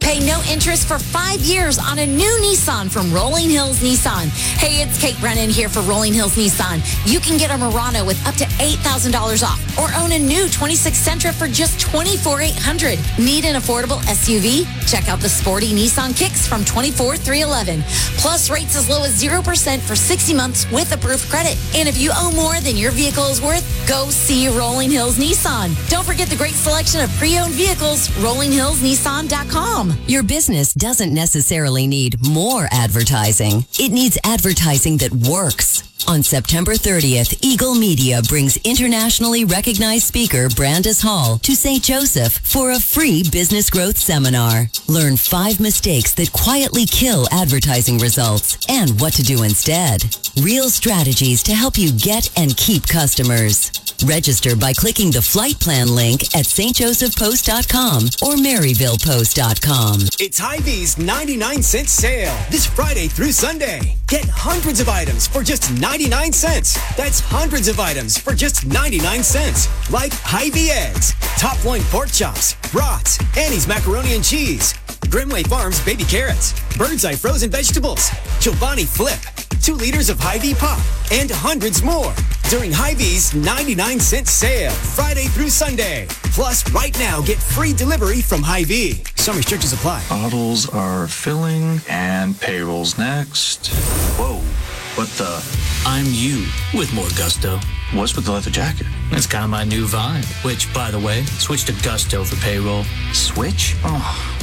Pay no interest for 5 years on a new Nissan from Rolling Hills Nissan. Hey, it's Kate Brennan here for Rolling Hills Nissan. You can get a Murano with up to $8,000 off or own a new 26 Sentra for just $24,800. Need an affordable SUV? Check out the sporty Nissan Kicks from $24,311. Plus rates as low as 0% for 60 months with approved credit. And if you owe more than your vehicle is worth, go see Rolling Hills Nissan. Don't forget the great selection of pre-owned vehicles, RollingHillsNissan.com. Your business doesn't necessarily need more advertising. It needs advertising that works. On September 30th, Eagle Media brings internationally recognized speaker Brandis Hall to St. Joseph for a free business growth seminar. Learn 5 mistakes that quietly kill advertising results and what to do instead. Real strategies to help you get and keep customers. Register by clicking the flight plan link at stjosephpost.com or maryvillepost.com. It's Hy-Vee's 99-cent sale this Friday through Sunday. Get hundreds of items for just 99 cents. That's hundreds of items for just 99 cents. Like Hy-Vee eggs, Top Loin pork chops, brats, Annie's macaroni and cheese, Grimway Farms baby carrots, Bird's Eye frozen vegetables, Chobani Flip, 2 liters of Hy-Vee pop, and hundreds more during Hy-Vee's 99-cent sale, Friday through Sunday. Plus, right now, get free delivery from Hy-Vee. Some restrictions apply. Bottles are filling and payroll's next. Whoa, what the? I'm you with more gusto. What's with the leather jacket? It's kind of my new vibe, which, by the way, switch to Gusto for payroll. Switch? Oh,